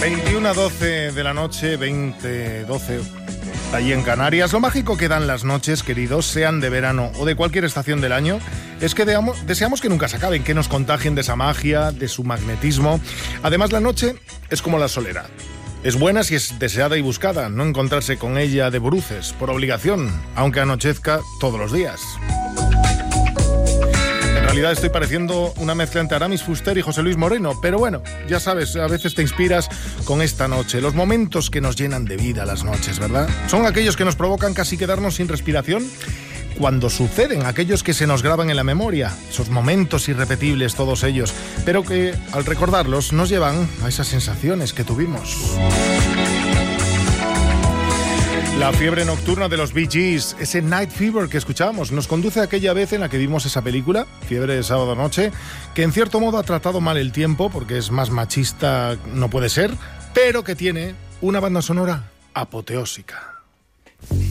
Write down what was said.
21:12 de la noche, 20:12 allí en Canarias. Lo mágico que dan las noches, queridos, sean de verano o de cualquier estación del año, es que deseamos que nunca se acaben, que nos contagien de esa magia, de su magnetismo. Además, la noche es como la soledad. Es buena si es deseada y buscada, no encontrarse con ella de bruces, por obligación, aunque anochezca todos los días. En realidad estoy pareciendo una mezcla entre Aramis Fuster y José Luis Moreno, pero bueno, ya sabes, a veces te inspiras con esta noche. Los momentos que nos llenan de vida las noches, ¿verdad? Son aquellos que nos provocan casi quedarnos sin respiración. Cuando suceden, aquellos que se nos graban en la memoria, esos momentos irrepetibles, todos ellos, pero que al recordarlos nos llevan a esas sensaciones que tuvimos. La fiebre nocturna de los Bee Gees, ese Night Fever que escuchábamos, nos conduce a aquella vez en la que vimos esa película, Fiebre de sábado noche, que en cierto modo ha tratado mal el tiempo, porque es más machista, no puede ser, pero que tiene una banda sonora apoteósica.